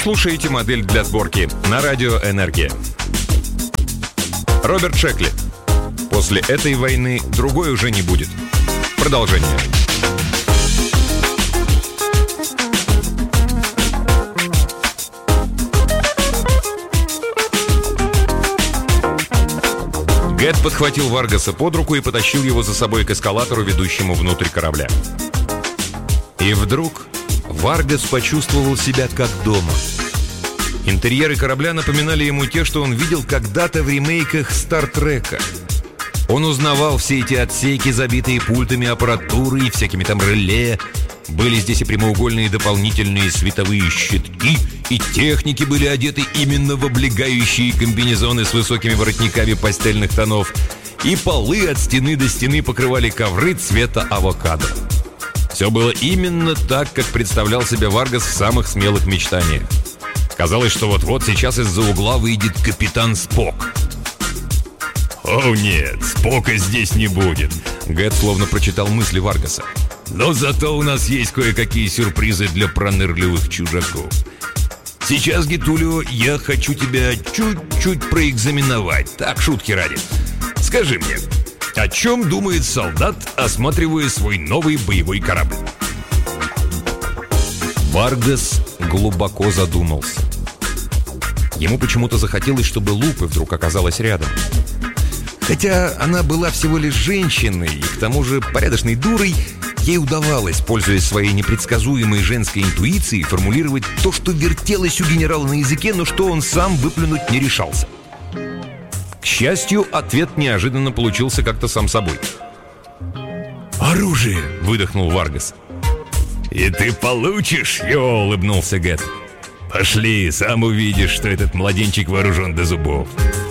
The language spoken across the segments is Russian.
Слушайте модель для сборки на радио «Энергия». Роберт Шекли. После этой войны другой уже не будет. Продолжение. Гэт подхватил Варгаса под руку и потащил его за собой к эскалатору, ведущему внутрь корабля. И вдруг Варгас почувствовал себя как дома. Интерьеры корабля напоминали ему те, что он видел когда-то в ремейках «Стартрека». Он узнавал все эти отсеки, забитые пультами аппаратуры и всякими там реле. Были здесь и прямоугольные дополнительные световые щитки, и техники были одеты именно в облегающие комбинезоны с высокими воротниками пастельных тонов, и полы от стены до стены покрывали ковры цвета авокадо. Все было именно так, как представлял себе Варгас в самых смелых мечтаниях. Казалось, что вот-вот сейчас из-за угла выйдет капитан Спок. «О нет, Спока здесь не будет», — Гэт словно прочитал мысли Варгаса. «Но зато у нас есть кое-какие сюрпризы для пронырливых чужаков. Сейчас, Гетулио, я хочу тебя чуть-чуть проэкзаменовать. Так, шутки ради. Скажи мне, о чем думает солдат, осматривая свой новый боевой корабль?» Варгас глубоко задумался. Ему почему-то захотелось, чтобы Лупе вдруг оказалась рядом. Хотя она была всего лишь женщиной и к тому же порядочной дурой, ей удавалось, пользуясь своей непредсказуемой женской интуицией, формулировать то, что вертелось у генерала на языке, но что он сам выплюнуть не решался. К счастью, ответ неожиданно получился как-то сам собой. «Оружие!» — выдохнул Варгас. «И ты получишь!» — улыбнулся Гэт. «Пошли, сам увидишь, что этот младенчик вооружен до зубов».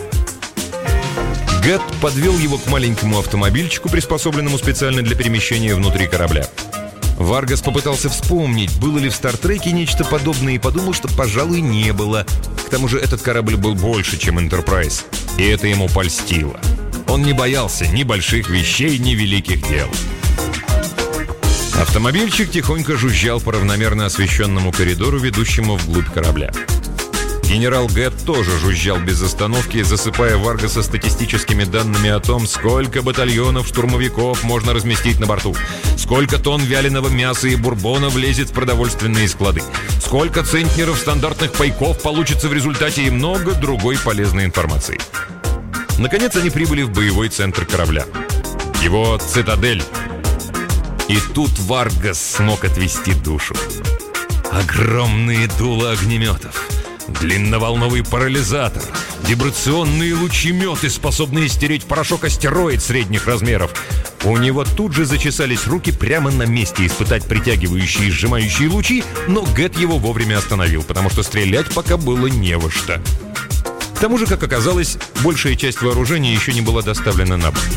Гэт подвел его к маленькому автомобильчику, приспособленному специально для перемещения внутри корабля. Варгас попытался вспомнить, было ли в «Стартреке» нечто подобное, и подумал, что, пожалуй, не было. К тому же этот корабль был больше, чем «Энтерпрайз», и это ему польстило. Он не боялся ни больших вещей, ни великих дел. Автомобильчик тихонько жужжал по равномерно освещенному коридору, ведущему вглубь корабля. Генерал Гэт тоже жужжал без остановки, засыпая Варгаса статистическими данными о том, сколько батальонов штурмовиков можно разместить на борту, сколько тонн вяленого мяса и бурбона влезет в продовольственные склады, сколько центнеров стандартных пайков получится в результате и много другой полезной информации. Наконец они прибыли в боевой центр корабля. Его цитадель. И тут Варгас смог отвести душу. Огромные дула огнеметов, длинноволновый парализатор, вибрационные лучеметы, способные стереть в порошок астероид средних размеров. У него тут же зачесались руки прямо на месте испытать притягивающие и сжимающие лучи, но Гэт его вовремя остановил, потому что стрелять пока было не во что. К тому же, как оказалось, большая часть вооружения еще не была доставлена на борт.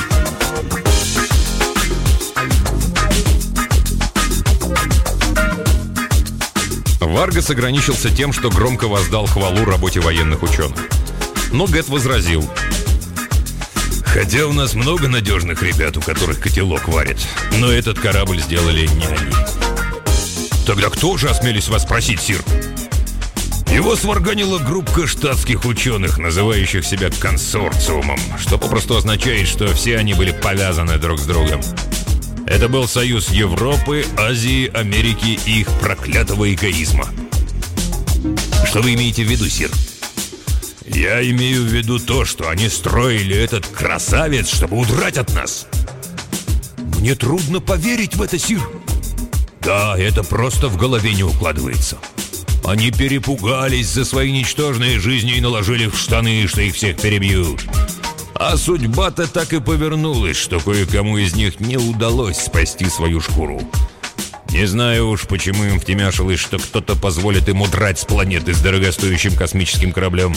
Варгас ограничился тем, что громко воздал хвалу работе военных ученых. Но Гэт возразил: «Хотя у нас много надежных ребят, у которых котелок варит, но этот корабль сделали не они». «Тогда кто же, осмелись вас спросить, сир?» «Его сварганила группа штатских ученых, называющих себя консорциумом, что попросту означает, что все они были повязаны друг с другом. Это был союз Европы, Азии, Америки и их проклятого эгоизма». «Что вы имеете в виду, сир?» «Я имею в виду то, что они строили этот красавец, чтобы удрать от нас». «Мне трудно поверить в это, сир». «Да, это просто в голове не укладывается. Они перепугались за свои ничтожные жизни и наложили в штаны, что их всех перебьют. А судьба-то так и повернулась, что кое-кому из них не удалось спасти свою шкуру. Не знаю уж, почему им втемяшилось, что кто-то позволит им удрать с планеты с дорогостоящим космическим кораблем».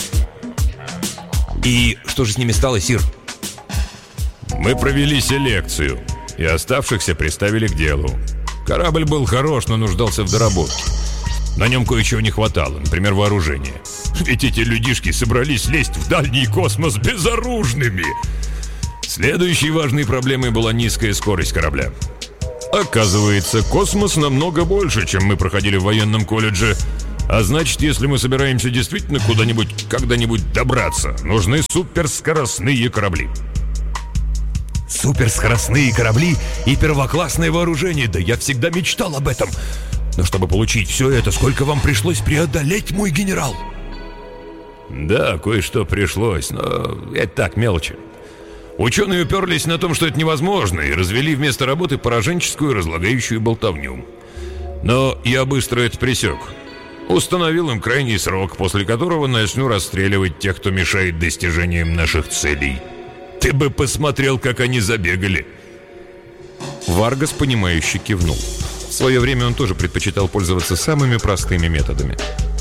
«И что же с ними стало, сир?» «Мы провели селекцию, и оставшихся приставили к делу. Корабль был хорош, но нуждался в доработке. На нем кое-чего не хватало, например, вооружения. Ведь эти людишки собрались лезть в дальний космос безоружными. Следующей важной проблемой была низкая скорость корабля. Оказывается, космос намного больше, чем мы проходили в военном колледже. А значит, если мы собираемся действительно куда-нибудь, когда-нибудь добраться, нужны суперскоростные корабли. Суперскоростные корабли и первоклассное вооружение. Да я всегда мечтал об этом. Но чтобы получить все это, сколько вам пришлось преодолеть, мой генерал? Да, кое-что пришлось, но это так, мелочи. Ученые уперлись на том, что это невозможно, и развели вместо работы пораженческую разлагающую болтовню. Но я быстро это пресек. Установил им крайний срок, после которого начну расстреливать тех, кто мешает достижениям наших целей. Ты бы посмотрел, как они забегали. Варгас, понимающе кивнул. В свое время он тоже предпочитал пользоваться самыми простыми методами.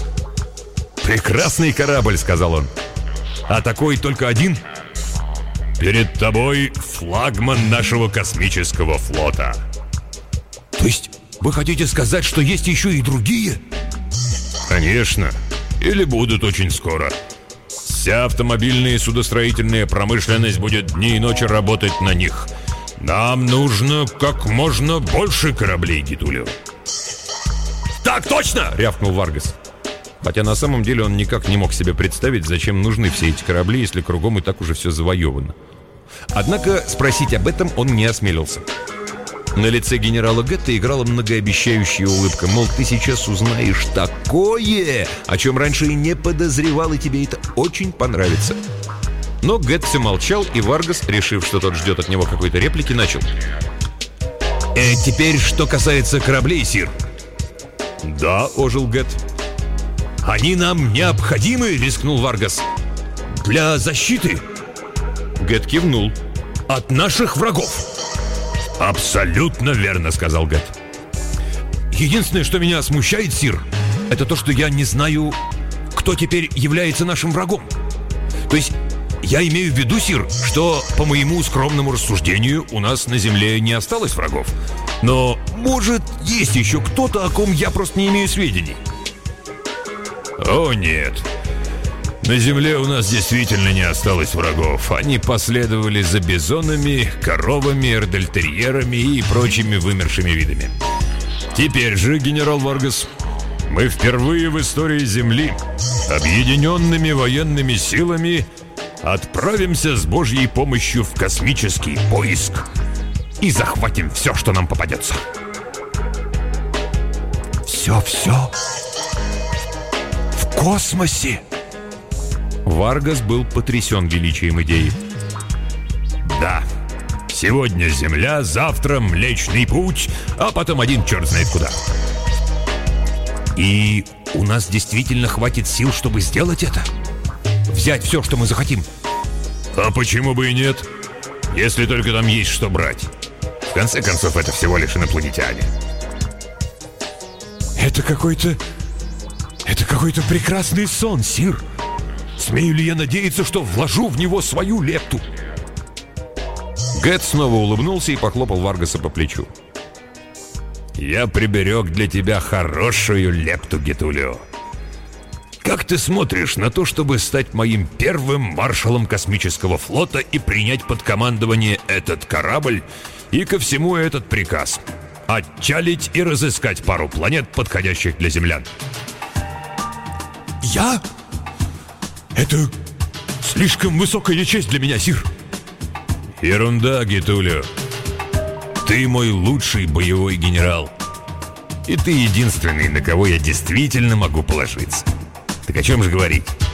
«Прекрасный корабль», — сказал он. «А такой только один?» «Перед тобой флагман нашего космического флота». «То есть вы хотите сказать, что есть еще и другие?» «Конечно. Или будут очень скоро. Вся автомобильная и судостроительная промышленность будет дни и ночи работать на них. Нам нужно как можно больше кораблей, Гитулио». «Так точно!» — рявкнул Варгас. Хотя на самом деле он никак не мог себе представить, зачем нужны все эти корабли, если кругом и так уже все завоевано. Однако спросить об этом он не осмелился. На лице генерала Гетта играла многообещающая улыбка. Мол, ты сейчас узнаешь такое, о чем раньше и не подозревал, и тебе это очень понравится. Но Гетт все молчал, и Варгас, решив, что тот ждет от него какой-то реплики, начал. «Теперь, что касается кораблей, сир». «Да», — ожил Гетт. «Они нам необходимы», — рискнул Варгас. «Для защиты». Гетт кивнул. «От наших врагов». «Абсолютно верно», — сказал Гетт. «Единственное, что меня смущает, сир, это то, что я не знаю, кто теперь является нашим врагом. То есть я имею в виду, сир, что, по моему скромному рассуждению, у нас на Земле не осталось врагов. Но, может, есть еще кто-то, о ком я просто не имею сведений». «О, нет. На Земле у нас действительно не осталось врагов. Они последовали за бизонами, коровами, эрдельтерьерами и прочими вымершими видами. Теперь же, генерал Варгас, мы впервые в истории Земли объединенными военными силами отправимся с Божьей помощью в космический поиск и захватим все, что нам попадется». «Все-все? В космосе?» Варгас был потрясен величием идеи. «Да. Сегодня Земля, завтра Млечный Путь, а потом один черт знает куда». «И у нас действительно хватит сил, чтобы сделать это? Взять все, что мы захотим?» «А почему бы и нет? Если только там есть что брать. В конце концов, это всего лишь инопланетяне». Это какой-то прекрасный сон, сир. Смею ли я надеяться, что вложу в него свою лепту?» Гетт снова улыбнулся и похлопал Варгаса по плечу. «Я приберег для тебя хорошую лепту, Гитулио. Как ты смотришь на то, чтобы стать моим первым маршалом космического флота и принять под командование этот корабль и ко всему этот приказ? Отчалить и разыскать пару планет, подходящих для землян». «Я? Это слишком высокая честь для меня, сир». «Ерунда, Гитулио. Ты мой лучший боевой генерал. И ты единственный, на кого я действительно могу положиться. Так о чем же говорить?